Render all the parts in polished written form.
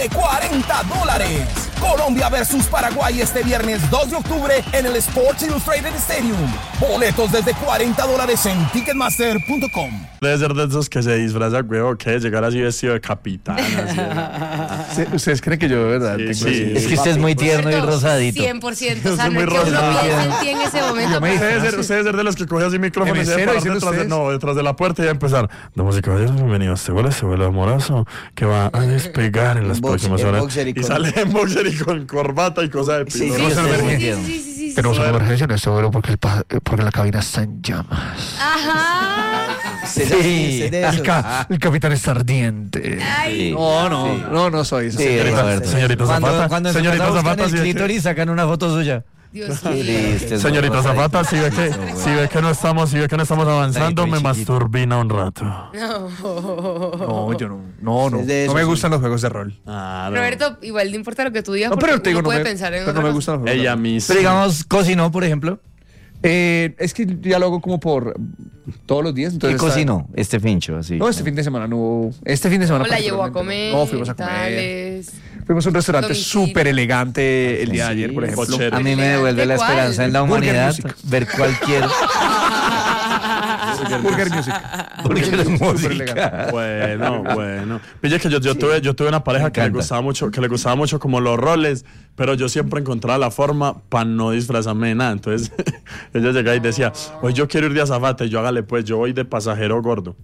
de $40. Colombia versus Paraguay este viernes 2 de octubre en el Sports Illustrated Stadium. Boletos desde $40 en Ticketmaster.com. Debe ser de esos que se disfraza, güey, que llegar así vestido de capitán. Así, ¿Ustedes creen que yo de verdad tengo sí. Es que usted es muy tierno y rosadito. 100%. O sea, soy no es muy que uno rosado. piense en ti en ese momento. Usted debe ser de los que coge así micrófono y se ¿Mesero para diciendo detrás de la puerta y va a empezar. Damas y caballeros, bienvenidos. Este vuelo amoroso que va a despegar en las próximas horas. Y sale en boxer y con corbata y cosa de pino. Sí. Tenemos una emergencia en este vuelo porque la cabina está en llamas. Ajá. Sí. El capitán está ardiente. Ay. No soy eso. Sí, Roberto. Señorita Zapata. Cuando se Señorita buscan Zapata, el sí, clítoris sacan una foto suya. Dios mío. Listo, Señorita Zapata, si ve que no estamos avanzando, me masturbina un rato. No, yo no me gustan los juegos de rol. Roberto, igual no importa lo que tú digas, No, pero porque te digo, uno puede no pensar en me otra cosa. gustan los juegos de Ella rol. misma. Pero digamos, cocinó, por ejemplo. Es que ya lo hago como por todos los días. ¿Qué Entonces cocinó este fincho? Así. No, este fin de semana no. Este fin de semana. ¿Cómo la llevó a particularmente comer? No, fuimos a comer. tales? Fuimos a un restaurante Domicilio. súper elegante el día de ayer, por ejemplo. Bochero. A mí me devuelve la ¿Cuál? esperanza en la Burger humanidad Music. ver cualquier Burger Music. Burger Súper música. Bueno. Pille que yo tuve una pareja que le gustaba mucho como los roles, pero yo siempre encontraba la forma para no disfrazarme de nada. Entonces, ella llegaba y decía, hoy yo quiero ir de azafata, y yo hágale pues, yo voy de pasajero gordo.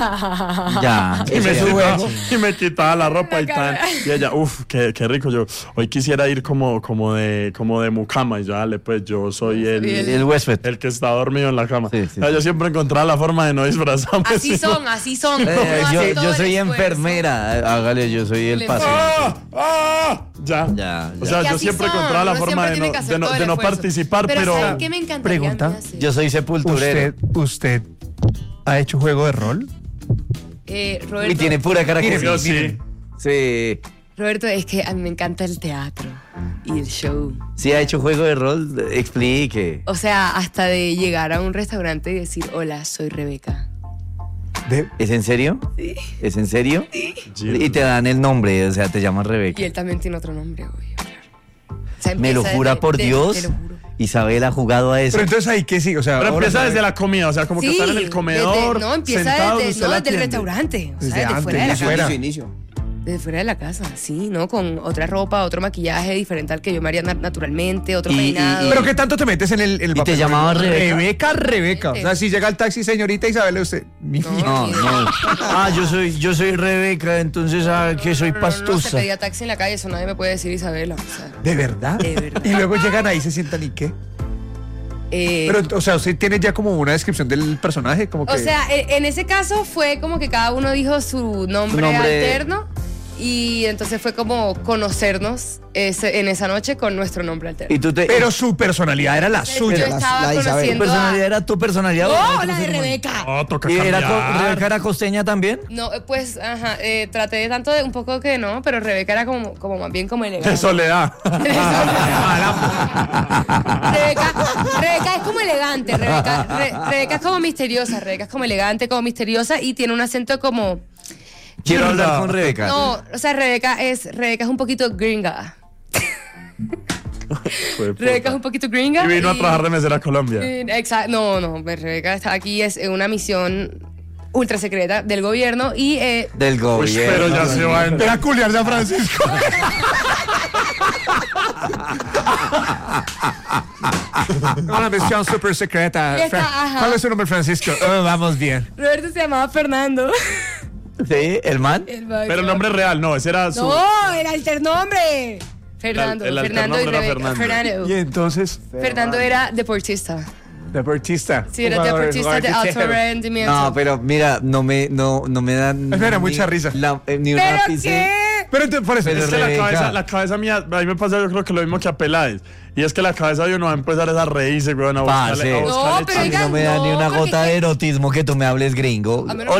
Ya. Y me quitaba la ropa y tal. Y ella, qué rico. Yo, hoy quisiera ir como de mucama. Y yo, dale, pues, yo soy El huésped. el que está dormido en la cama. Sí. Yo siempre encontraba la forma de no disfrazarme. Así son. Uno hace todo Yo el soy esfuerzo. enfermera. Hágale, yo soy el paciente. Ya. O sea, Que yo así siempre son, encontraba la uno forma siempre tiene que hacer todo el de no esfuerzo. participar, Pero pero ¿saben qué me encantaría? Pregunta. a mí hacer? Yo soy sepulturero. ¿Usted ha hecho juego de rol? Roberto, Y tiene pura cara que yo sí. Sí. Roberto, es que a mí me encanta el teatro y el show. Sí, ha hecho juego de rol. Explique. O sea, hasta de llegar a un restaurante y decir, hola, soy Rebeca. ¿Es en serio? Sí. ¿Es en serio? Y te dan el nombre, o sea, te llaman Y Rebeca. él también tiene otro nombre, obvio. O sea, Me lo empieza jura desde- por Dios. Te lo juro. Isabel ha jugado a eso. Pero entonces ahí que sí, o sea. Pero ahora empieza sabe- desde la comida, o sea, como que están en el comedor. Empieza sentados, desde, usted no, la desde el atiende. restaurante. O sea, Desde desde antes, fuera de la desde casa. fuera. Desde fuera de la casa, sí, ¿no? Con otra ropa, otro maquillaje diferente al que yo me haría naturalmente, otro peinado. Pero ¿qué tanto te metes en el ¿Y te papel? llamaba Rebeca? Rebeca. O sea, si llega el taxi, señorita Isabel, usted. No. Yo soy Rebeca, entonces que soy No se pastusa. pedía taxi en la calle, eso nadie me puede decir Isabela. O sea, ¿De verdad? De verdad. Y luego llegan ahí, se sientan y qué. Pero, o sea, usted tiene ya como una descripción del personaje, como que. o sea, en ese caso fue como que cada uno dijo su nombre alterno y entonces fue como conocernos en esa noche con nuestro nombre alterno. Y tú te. Pero su personalidad era la Yo suya. estaba ¿Tu conociendo personalidad era tu personalidad? ¡Oh, la de Rebeca! Toca ¿Y cambiar. Rebeca era costeña también? No, pues, traté de tanto de un poco que no, pero Rebeca era como más bien como elegante. De soledad. Rebeca es como elegante, Rebeca es como misteriosa, Rebeca es como elegante, como misteriosa y tiene un acento como... Quiero hablar con Rebeca. No, o sea, Rebeca es un poquito gringa. Rebeca es un poquito gringa. Y vino a trabajar de mesera a Colombia. Exacto, no, Rebeca está aquí, es una misión ultra secreta del gobierno y... Del gobierno. Pero ya se va a entrar. Era culiar San Francisco. Una misión súper secreta. Ajá. ¿Cuál es su nombre, Francisco? Vamos bien. Roberto se llamaba Fernando. ¿Sí? ¿El man? Pero el nombre real, no, ese era su... No, el alternombre. Fernando, El Fernando y alternombre era Rebeca. Fernando. Y entonces, Fernando era deportista. deportista. Sí, era deportista de alto rendimiento. No, pero mira, no me dan... Me da mucha risa. Ni un ¿Pero ápice. qué? Pero entonces, por eso. Pero Es que Rebeca. la cabeza mía, a mí me pasa yo creo que lo mismo que a Peláez. Y es que la cabeza de uno va a empezar a reírse, weón, a Parce. buscarle No, pero A mí no me da ni una porque gota es de que- erotismo que tú me hables gringo. A mí no